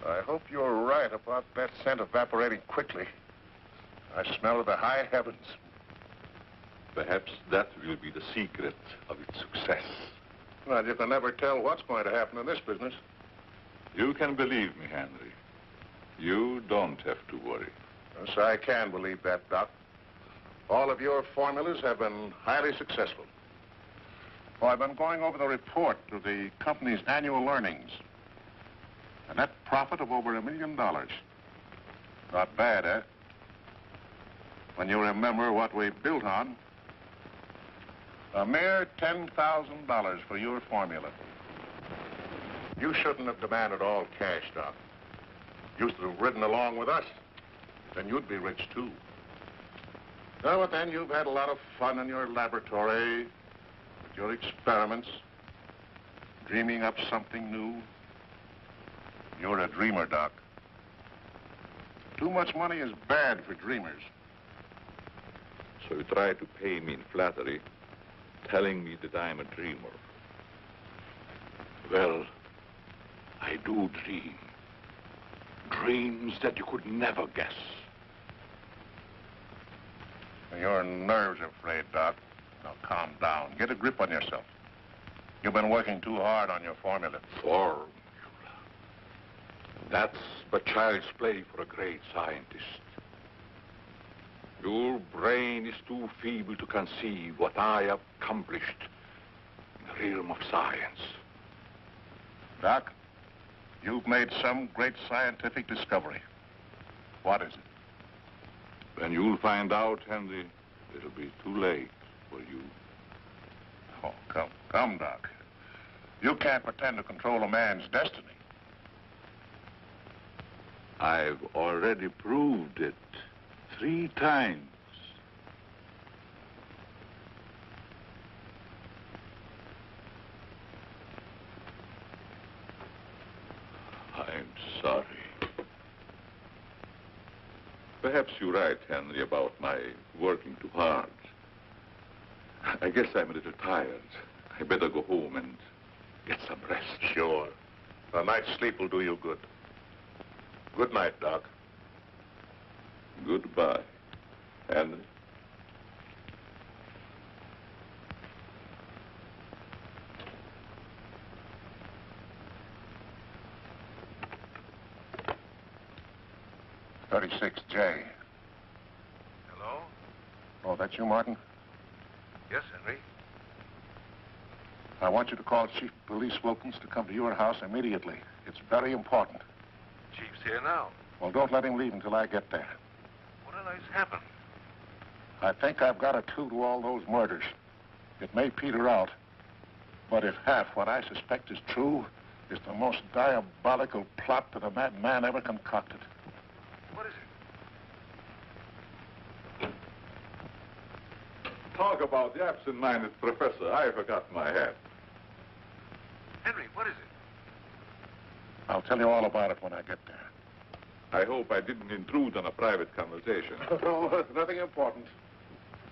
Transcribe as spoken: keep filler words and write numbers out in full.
I hope you're right about that scent evaporating quickly. I smell the high heavens. Perhaps that will be the secret of its success. Well, you can never tell what's going to happen in this business. You can believe me, Henry. You don't have to worry. Yes, I can believe that, Doc. All of your formulas have been highly successful. Oh, I've been going over the report of the company's annual earnings. A net profit of over a million dollars. Not bad, eh? When you remember what we built on. A mere ten thousand dollars for your formula. You shouldn't have demanded all cash, Doc. You should have ridden along with us. Then you'd be rich, too. No, but then you've had a lot of fun in your laboratory, with your experiments, dreaming up something new. You're a dreamer, Doc. Too much money is bad for dreamers. So you try to pay me in flattery, telling me that I'm a dreamer. Well, I do dream. Dreams that you could never guess. Your nerves are frayed, Doc. Now, calm down. Get a grip on yourself. You've been working too hard on your formula. Formula. That's but child's play for a great scientist. Your brain is too feeble to conceive what I accomplished in the realm of science. Doc, you've made some great scientific discovery. What is it? When you'll find out, Henry, it'll be too late for you. Oh, come, come, Doc. You can't pretend to control a man's destiny. I've already proved it three times. I'm sorry. Perhaps you're right, Henry, about my working too hard. I guess I'm a little tired. I better go home and get some rest. Sure. A night's sleep will do you good. Good night, Doc. Goodbye, Henry. thirty-six J. Hello? Oh, that's you, Martin? Yes, Henry. I want you to call Chief of Police Wilkins to come to your house immediately. It's very important. Chief's here now. Well, don't let him leave until I get there. What on earth's happened? I think I've got a clue to all those murders. It may peter out, but if half what I suspect is true, it's the most diabolical plot that a madman ever concocted. What is it? Talk about the absent-minded professor. I forgot my hat. Henry, what is it? I'll tell you all about it when I get there. I hope I didn't intrude on a private conversation. Oh, nothing important.